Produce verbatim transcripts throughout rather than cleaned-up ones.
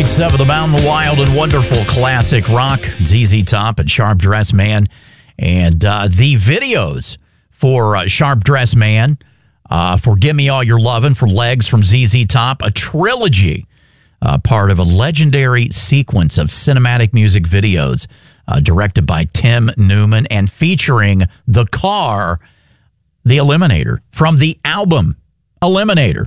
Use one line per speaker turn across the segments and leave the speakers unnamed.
ninety-eight point seven The Mountain, the wild and wonderful classic rock, Z Z Top and Sharp Dressed Man. And uh, the videos for uh, Sharp Dressed Man, uh, for Give Me All Your Lovin', for Legs from Z Z Top, a trilogy, uh, part of a legendary sequence of cinematic music videos uh, directed by Tim Newman and featuring the car, The Eliminator, from the album Eliminator.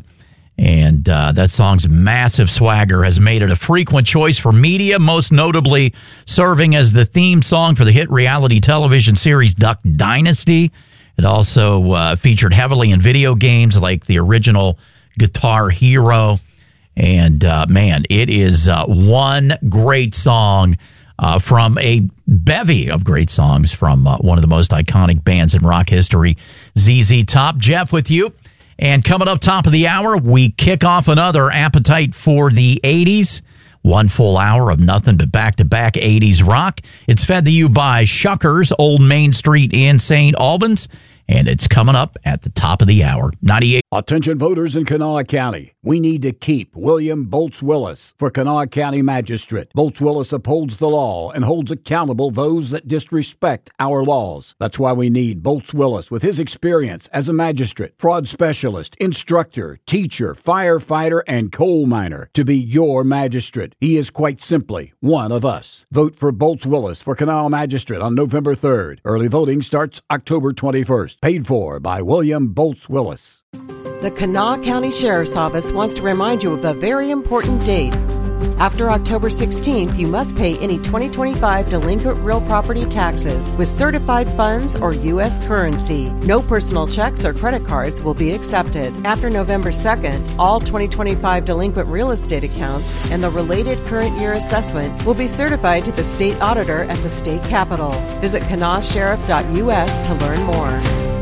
And uh, that song's massive swagger has made it a frequent choice for media, most notably serving as the theme song for the hit reality television series Duck Dynasty. It also uh, featured heavily in video games like the original Guitar Hero. And, uh, man, it is uh, one great song uh, from a bevy of great songs from uh, one of the most iconic bands in rock history, Z Z Top. Jeff with you. And coming up top of the hour, we kick off another Appetite for the eighties. One full hour of nothing but back-to-back eighties rock. It's fed to you by Shuckers, Old Main Street in Saint Albans. And it's coming up at the top of the hour. ninety-eight.
Attention voters in Kanawha County. We need to keep William Bolts Willis for Kanawha County Magistrate. Bolts Willis upholds the law and holds accountable those that disrespect our laws. That's why we need Bolts Willis with his experience as a magistrate, fraud specialist, instructor, teacher, firefighter, and coal miner to be your magistrate. He is quite simply one of us. Vote for Bolts Willis for Kanawha Magistrate on November third. Early voting starts October twenty-first. Paid for by William Bolts Willis.
The Kanawha County Sheriff's Office wants to remind you of a very important date. After October sixteenth, you must pay any twenty twenty-five delinquent real property taxes with certified funds or U S currency. No personal checks or credit cards will be accepted. After November second, all twenty twenty-five delinquent real estate accounts and the related current year assessment will be certified to the state auditor at the state capitol. Visit kanawha sheriff dot U S to learn more.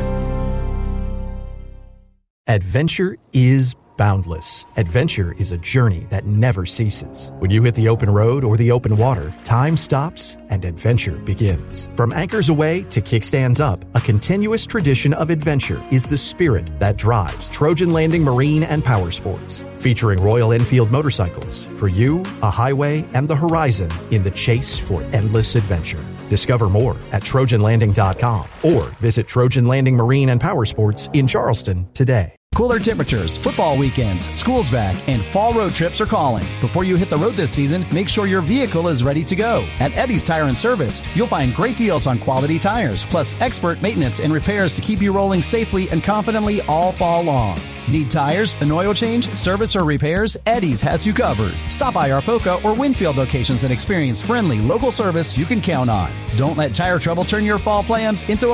Adventure is boundless. Adventure is a journey that never ceases. When you hit the open road or the open water, time stops and adventure begins. From anchors aweigh to kickstands up, a continuous tradition of adventure is the spirit that drives Trojan Landing Marine and Power Sports. Featuring Royal Enfield motorcycles, for you, a highway, and the horizon in the chase for endless adventure. Discover more at trojan landing dot com or visit Trojan Landing Marine and Power Sports in Charleston today.
Cooler temperatures, football weekends, school's back, and fall road trips are calling. Before you hit the road this season, make sure your vehicle is ready to go. At Eddie's Tire and Service, you'll find great deals on quality tires, plus expert maintenance and repairs to keep you rolling safely and confidently all fall long. Need tires, an oil change, service, or repairs? Eddie's has you covered. Stop by our Poca or Winfield locations and experience friendly local service you can count on. Don't let tire trouble turn your fall plans into a